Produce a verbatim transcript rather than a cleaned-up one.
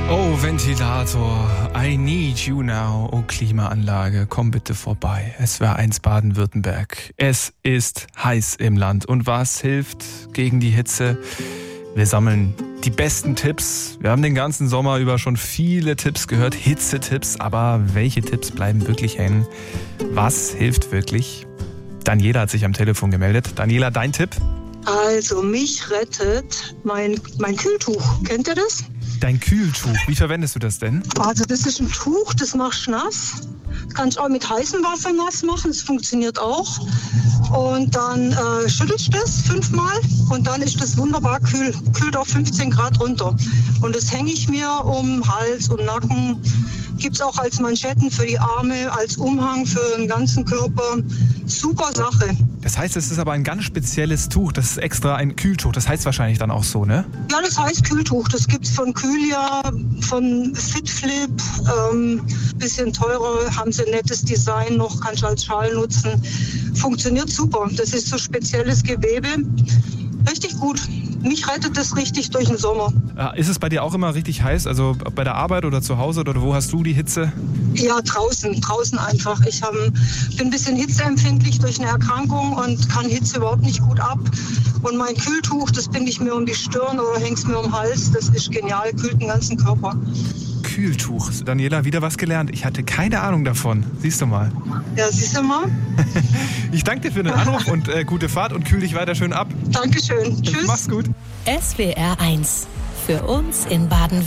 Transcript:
Oh, Ventilator, I need you now. Oh, Klimaanlage, komm bitte vorbei. S W R eins Baden-Württemberg. Es ist heiß im Land. Und was hilft gegen die Hitze? Wir sammeln die besten Tipps. Wir haben den ganzen Sommer über schon viele Tipps gehört, Hitzetipps. Aber welche Tipps bleiben wirklich hängen? Was hilft wirklich? Daniela hat sich am Telefon gemeldet. Daniela, dein Tipp? Also, mich rettet mein, mein Kühltuch. Kennt ihr das? Dein Kühltuch, wie verwendest du das denn? Also das ist ein Tuch, das machst du nass. Das kannst du auch mit heißem Wasser nass machen, das funktioniert auch. Und dann äh, schüttelst du das fünfmal und dann ist das wunderbar kühl. Kühlt auf fünfzehn Grad runter. Und das hänge ich mir um Hals und Nacken. Gibt es auch als Manschetten für die Arme, als Umhang für den ganzen Körper. Super Sache. Das heißt, es ist aber ein ganz spezielles Tuch. Das ist extra ein Kühltuch. Das heißt wahrscheinlich dann auch so, ne? Ja, das heißt Kühltuch. Das gibt's von Kühlia, von Fitflip. Ähm, bisschen teurer, haben sie ein nettes Design noch, kannst du als Schal nutzen. Funktioniert super. Das ist so spezielles Gewebe. Richtig gut. Mich rettet das richtig durch den Sommer. Ja, ist es bei dir auch immer richtig heiß? Also bei der Arbeit oder zu Hause oder wo hast du die Hitze? Ja, draußen. Draußen einfach. Ich hab, bin ein bisschen hitzeempfindlich durch eine Erkrankung und kann Hitze überhaupt nicht gut ab. Und mein Kühltuch, das binde ich mir um die Stirn oder häng's mir um den Hals. Das ist genial, kühlt den ganzen Körper. Kühltuch. Daniela, wieder was gelernt. Ich hatte keine Ahnung davon. Siehst du mal. Ja, siehst du mal. Ich danke dir für den Anruf und äh, gute Fahrt und kühl dich weiter schön ab. Dankeschön. Tschüss. Mach's gut. S W R eins. Für uns in Baden-Württemberg.